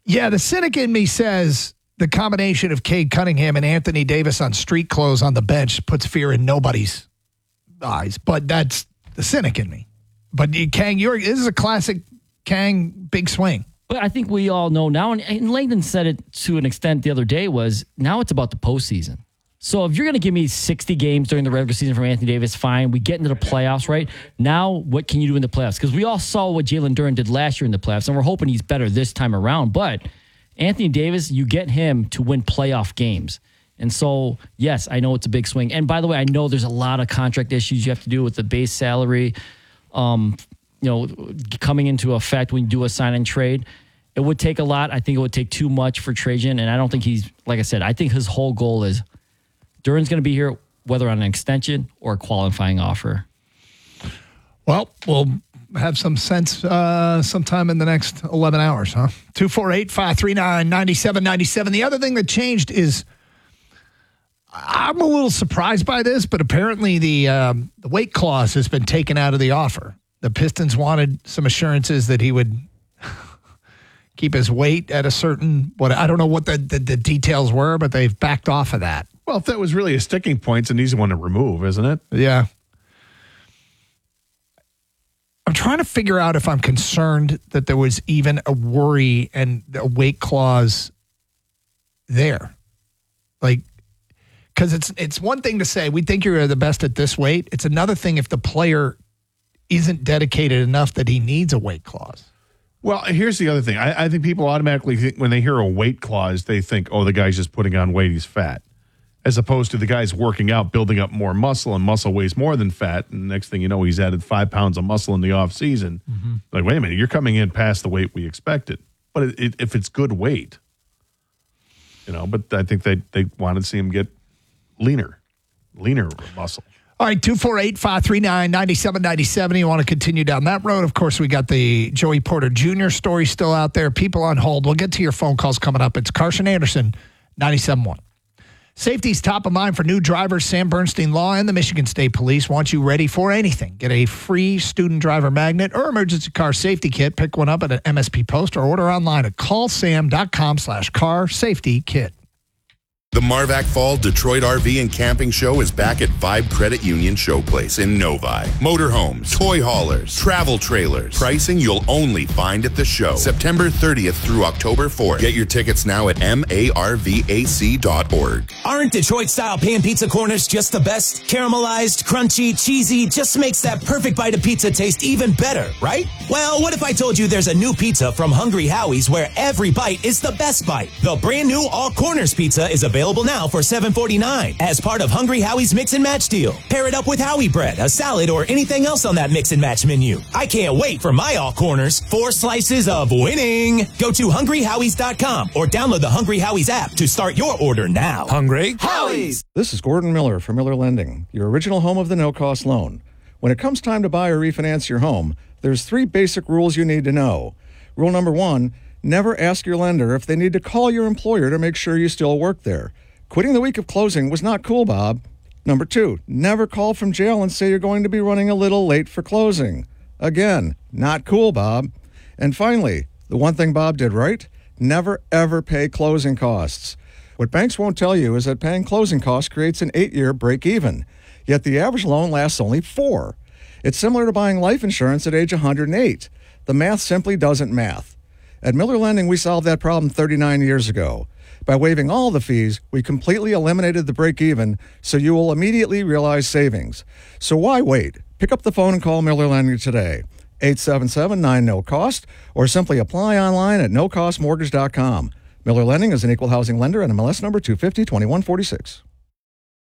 Yeah, the cynic in me says the combination of Cade Cunningham and Anthony Davis on street clothes on the bench puts fear in nobody's eyes. But that's the cynic in me. But Kang, this is a classic Kang big swing. But I think we all know now, and Langdon said it to an extent the other day, was now it's about the postseason. So if you're going to give me 60 games during the regular season from Anthony Davis, fine. We get into the playoffs, right? Now, what can you do in the playoffs? Because we all saw what Jalen Duren did last year in the playoffs, and we're hoping he's better this time around. But Anthony Davis, you get him to win playoff games. And so, yes, I know it's a big swing. And by the way, I know there's a lot of contract issues you have to do with the base salary, coming into effect when you do a sign and trade. It would take a lot. I think it would take too much for Trajan. And I don't think he's, like I said, I think his whole goal is Duren's going to be here, whether on an extension or a qualifying offer. Well, we'll have some sense sometime in the next 11 hours, huh? 248-539-9797. The other thing that changed is I'm a little surprised by this, but apparently the weight clause has been taken out of the offer. The Pistons wanted some assurances that he would keep his weight at a certain, I don't know what the details were, but they've backed off of that. Well, if that was really a sticking point, it's an easy one to remove, isn't it? Yeah. I'm trying to figure out if I'm concerned that there was even a worry and a weight clause there. Like, because it's one thing to say, we think you're the best at this weight. It's another thing if the player isn't dedicated enough that he needs a weight clause. Well, here's the other thing. I think people automatically think when they hear a weight clause, they think, oh, the guy's just putting on weight, he's fat. As opposed to the guy's working out, building up more muscle, and muscle weighs more than fat. And next thing you know, he's added 5 pounds of muscle in the offseason. Mm-hmm. Like, wait a minute, you're coming in past the weight we expected. But if it's good weight, but I think they wanted to see him get leaner muscle. All right, 248-539-9797. You want to continue down that road? Of course, we got the Joey Porter Jr. story still out there. People on hold. We'll get to your phone calls coming up. It's Carson Anderson, 97.1. Safety's top of mind for new drivers. Sam Bernstein Law and the Michigan State Police want you ready for anything. Get a free student driver magnet or emergency car safety kit. Pick one up at an MSP Post or order online at callsam.com/car safety kit. The Marvac Fall Detroit RV and Camping Show is back at Vibe Credit Union Showplace in Novi. Motorhomes, toy haulers, travel trailers. Pricing you'll only find at the show. September 30th through October 4th. Get your tickets now at marvac.org. Aren't Detroit-style pan pizza corners just the best? Caramelized, crunchy, cheesy, just makes that perfect bite of pizza taste even better, right? Well, what if I told you there's a new pizza from Hungry Howie's where every bite is the best bite? The brand new All Corners pizza is available now for $7.49 as part of Hungry Howie's Mix and Match deal. Pair it up with Howie bread, a salad, or anything else on that Mix and Match menu. I can't wait for my All Corners. 4 slices of winning. Go to hungryhowies.com or download the Hungry Howie's app to start your order now. Hungry Howie's. This is Gordon Miller from Miller Lending, your original home of the no-cost loan. When it comes time to buy or refinance your home, there's 3 basic rules you need to know. Rule number 1, never ask your lender if they need to call your employer to make sure you still work there. Quitting the week of closing was not cool, Bob. Number 2, never call from jail and say you're going to be running a little late for closing. Again, not cool, Bob. And finally, the one thing Bob did right, never ever pay closing costs. What banks won't tell you is that paying closing costs creates an 8-year break-even, yet the average loan lasts only 4. It's similar to buying life insurance at age 108. The math simply doesn't math. At Miller Lending, we solved that problem 39 years ago. By waiving all the fees, we completely eliminated the break-even, so you will immediately realize savings. So why wait? Pick up the phone and call Miller Lending today. 877-9-NO-COST, or simply apply online at nocostmortgage.com. Miller Lending is an equal housing lender and MLS number 250-2146.